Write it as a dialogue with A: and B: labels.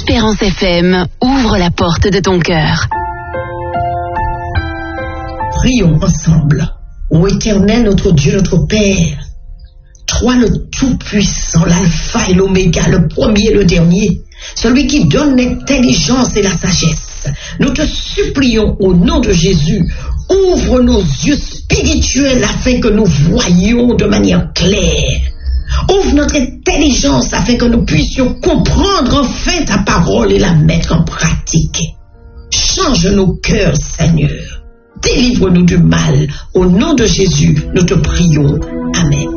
A: Espérance FM, ouvre la porte de ton cœur.
B: Prions ensemble. Ô Éternel, notre Dieu, notre Père, toi le Tout-Puissant, l'Alpha et l'Oméga, le premier et le dernier, celui qui donne l'intelligence et la sagesse, nous te supplions au nom de Jésus, ouvre nos yeux spirituels afin que nous voyions de manière claire. Ouvre notre intelligence afin que nous puissions comprendre enfin ta parole et la mettre en pratique. Change nos cœurs, Seigneur. Délivre-nous du mal. Au nom de Jésus, nous te prions. Amen.